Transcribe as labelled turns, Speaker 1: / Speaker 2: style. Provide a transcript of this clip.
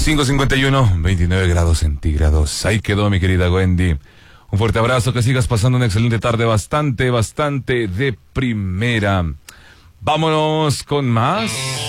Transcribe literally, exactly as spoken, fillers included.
Speaker 1: cinco cincuenta y uno, veintinueve grados centígrados. Ahí quedó, mi querida Wendy. Un fuerte abrazo, que sigas pasando una excelente tarde, bastante, bastante de primera. Vámonos con más.